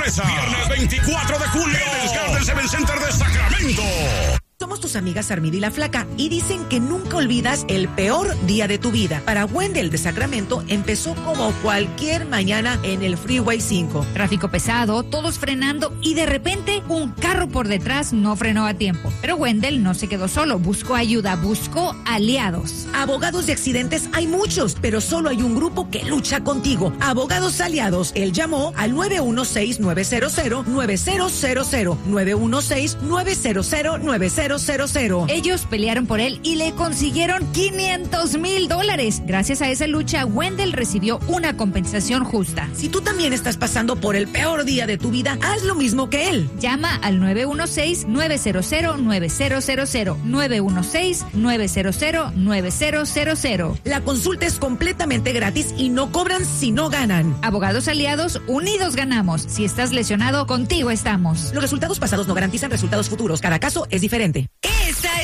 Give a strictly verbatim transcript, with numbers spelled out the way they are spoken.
sorpresa. Viernes veinticuatro de julio en el Garden Seven Center de Sacramento. Somos tus amigas Armida y la Flaca y dicen que nunca olvidas el peor día de tu vida. Para Wendell de Sacramento empezó como cualquier mañana en el Freeway cinco. Tráfico pesado, todos frenando y de repente un carro por detrás no frenó a tiempo. Pero Wendell no se quedó solo, buscó ayuda, buscó aliados. Abogados de accidentes hay muchos, pero solo hay un grupo que lucha contigo. Abogados Aliados. Él llamó al nueve uno seis, nueve cero cero, nueve cero cero cero, nueve uno seis, nueve cero cero, nueve cero cero cero. Ellos pelearon por él y le consiguieron quinientos mil dólares. Gracias a esa lucha, Wendell recibió una compensación justa. Si tú también estás pasando por el peor día de tu vida, haz lo mismo que él. Llama al nueve uno seis, nueve cero cero, nueve cero cero cero, nueve uno seis, nueve cero cero, nueve cero cero cero. La consulta es completamente gratis y no cobran si no ganan. Abogados Aliados, unidos ganamos. Si estás lesionado, contigo estamos. Los resultados pasados no garantizan resultados futuros. Cada caso es diferente. Esta